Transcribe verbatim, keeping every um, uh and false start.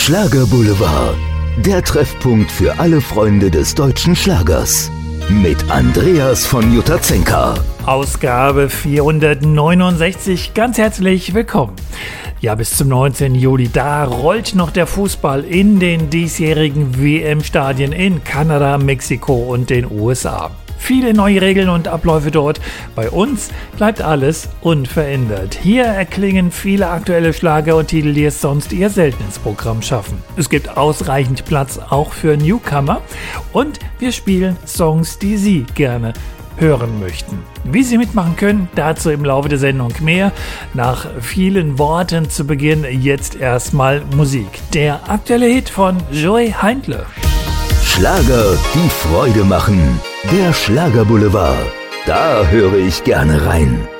Schlagerboulevard, der Treffpunkt für alle Freunde des deutschen Schlagers. Mit Andreas von Jutazenka. Ausgabe vierhundertneunundsechzig, ganz herzlich willkommen. Ja, bis zum neunzehnten Juli, da rollt noch der Fußball in den diesjährigen W M-Stadien in Kanada, Mexiko und den U S A. Viele neue Regeln und Abläufe dort. Bei uns bleibt alles unverändert. Hier erklingen viele aktuelle Schlager und Titel, die es sonst eher selten ins Programm schaffen. Es gibt ausreichend Platz auch für Newcomer und wir spielen Songs, die Sie gerne hören möchten. Wie Sie mitmachen können, dazu im Laufe der Sendung mehr. Nach vielen Worten zu Beginn jetzt erstmal Musik. Der aktuelle Hit von Joey Heindle. Schlager, die Freude machen. Der Schlagerboulevard. Da höre ich gerne rein.